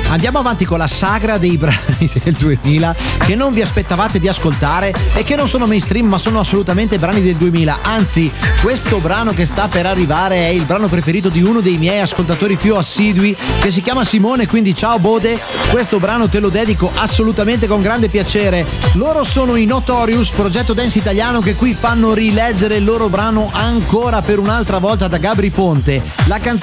Andiamo avanti con la sagra dei brani del 2000 che non vi aspettavate di ascoltare e che non sono mainstream ma sono assolutamente brani del 2000. Anzi, questo brano che sta per arrivare è il brano preferito di uno dei miei ascoltatori più assidui, che si chiama Simone, quindi ciao Bode, questo brano te lo dedico assolutamente con grande piacere. Loro sono i Notorious, progetto dance italiano che qui fanno rileggere il loro brano ancora per un'altra volta da Gabri Ponte. La canzone